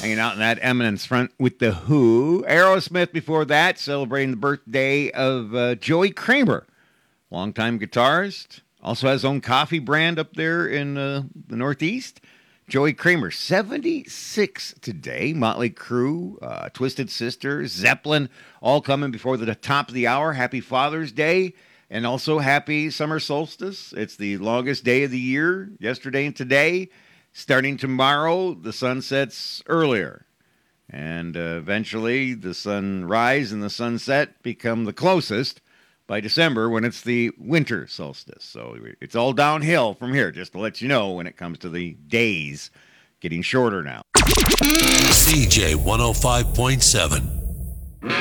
Hanging out in that Eminence front with The Who. Aerosmith before that, celebrating the birthday of Joey Kramer, longtime guitarist. Also has his own coffee brand up there in the Northeast. Joey Kramer, 76 today. Motley Crue, Twisted Sister, Zeppelin, all coming before the top of the hour. Happy Father's Day, and also happy summer solstice. It's the longest day of the year, yesterday and today. Starting tomorrow, the sun sets earlier. And eventually, the sunrise and the sunset become the closest by December when it's the winter solstice. So it's all downhill from here, just to let you know when it comes to the days getting shorter now. CJ 105.7.